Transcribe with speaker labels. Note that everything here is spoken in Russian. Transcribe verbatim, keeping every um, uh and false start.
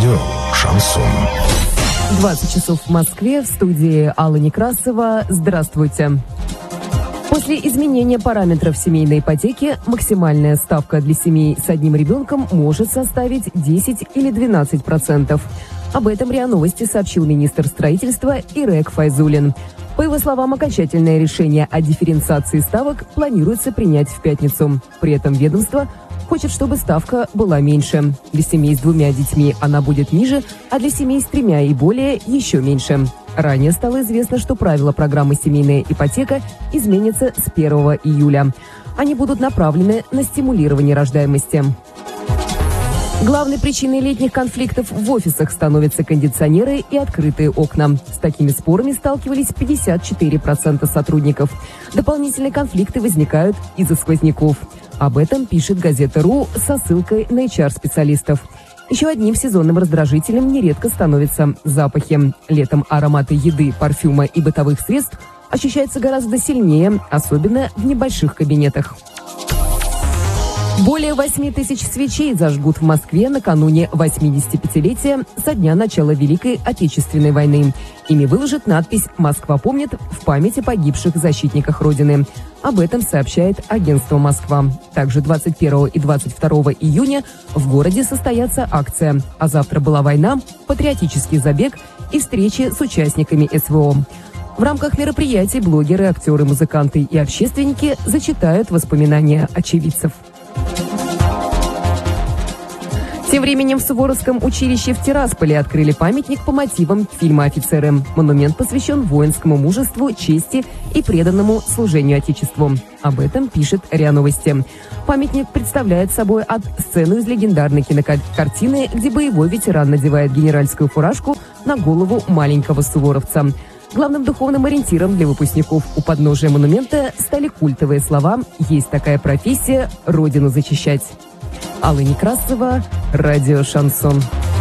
Speaker 1: Радио «Шансон».
Speaker 2: двадцать часов в Москве, в студии Алла Некрасова. Здравствуйте. После изменения параметров семейной ипотеки максимальная ставка для семей с одним ребенком может составить десять или двенадцать процентов. Об этом РИА Новости сообщил министр строительства Ирек Файзуллин. По его словам, окончательное решение о дифференциации ставок планируется принять в пятницу. При этом ведомство хочет, чтобы ставка была меньше. Для семей с двумя детьми она будет ниже, а для семей с тремя и более еще меньше. Ранее стало известно, что правила программы «Семейная ипотека» изменятся с первого июля. Они будут направлены на стимулирование рождаемости. Главной причиной летних конфликтов в офисах становятся кондиционеры и открытые окна. С такими спорами сталкивались пятьдесят четыре процента сотрудников. Дополнительные конфликты возникают из-за сквозняков. Об этом пишет газета РУ со ссылкой на эйч ар-специалистов. Еще одним сезонным раздражителем нередко становятся запахи. Летом ароматы еды, парфюма и бытовых средств ощущаются гораздо сильнее, особенно в небольших кабинетах. Более восьми тысяч свечей зажгут в Москве накануне восьмидесятипятилетия со дня начала Великой Отечественной войны. Ими выложат надпись «Москва помнит» в память о погибших защитниках Родины. Об этом сообщает агентство «Москва». Также двадцать первого и двадцать второго июня в городе состоятся акция «А завтра была война», патриотический забег и встречи с участниками эс вэ о. В рамках мероприятий блогеры, актеры, музыканты и общественники зачитают воспоминания очевидцев. Тем временем в Суворовском училище в Тирасполе открыли памятник по мотивам фильма «Офицеры». Монумент посвящен воинскому мужеству, чести и преданному служению Отечеству. Об этом пишет РИА Новости. Памятник представляет собой от сцену из легендарной кинокартины, где боевой ветеран надевает генеральскую фуражку на голову маленького суворовца. Главным духовным ориентиром для выпускников у подножия монумента стали культовые слова «Есть такая профессия – Родину защищать». Алла Некрасова, радио «Шансон».